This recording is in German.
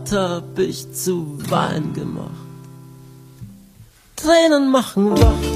Gott hab ich zu Wein gemacht. Tränen machen wach.